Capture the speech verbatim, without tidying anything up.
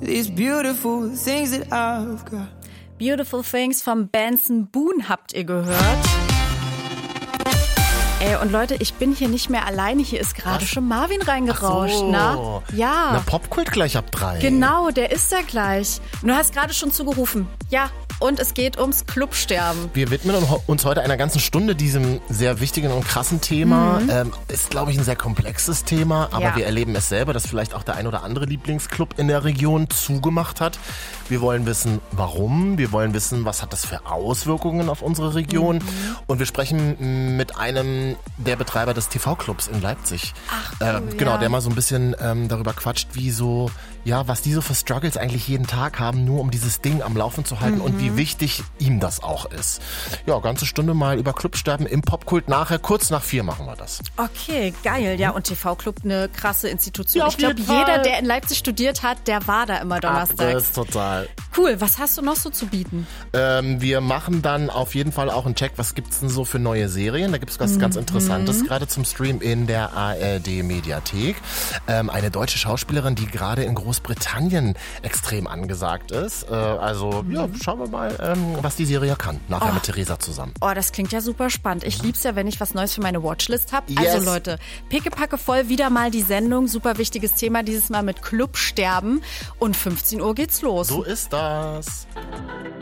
these beautiful things that I've got. Beautiful Things vom Benson Boone habt ihr gehört. Ey, und Leute, ich bin hier nicht mehr alleine. Hier ist gerade schon Marvin reingerauscht. Ach so. Na? Ja. Na, Popkult gleich ab drei. Genau, der ist da gleich. Und du hast gerade schon zugerufen. Ja, und es geht ums Clubsterben. Wir widmen uns heute einer ganzen Stunde diesem sehr wichtigen und krassen Thema. Mhm. Ähm, ist, glaube ich, ein sehr komplexes Thema, aber ja. wir erleben es selber, dass vielleicht auch der ein oder andere Lieblingsclub in der Region zugemacht hat. Wir wollen wissen, warum. Wir wollen wissen, was hat das für Auswirkungen auf unsere Region. Mhm. Und wir sprechen mit einem der Betreiber des T V-Clubs in Leipzig. Ach, cool, äh, genau, ja. der mal so ein bisschen ähm, darüber quatscht, wie so, ja, was die so für Struggles eigentlich jeden Tag haben, nur um dieses Ding am Laufen zu halten mhm. und wie wichtig ihm das auch ist. Ja, ganze Stunde mal über Clubsterben im Popkult nachher. Kurz nach vier machen wir das. Okay, geil. Ja, und T V-Club, eine krasse Institution. Ja, ich glaube, jeden Fall. jeder, der in Leipzig studiert hat, der war da immer donnerstags. Das ist total. Cool, was hast du noch so zu bieten? Ähm, wir machen dann auf jeden Fall auch einen Check, was gibt's denn so für neue Serien? Da gibt's was mhm. ganz Interessantes gerade zum Stream in der A R D-Mediathek. Ähm, eine deutsche Schauspielerin, die gerade in Großbritannien extrem angesagt ist. Äh, also mhm. ja, schauen wir mal, ähm, was die Serie kann. Nachher oh. mit Theresa zusammen. Oh, das klingt ja super spannend. Ich lieb's ja, wenn ich was Neues für meine Watchlist habe. Yes. Also Leute, pickepacke voll wieder mal die Sendung. Super wichtiges Thema, dieses Mal mit Clubsterben. Und fünfzehn Uhr geht's los. So ist das.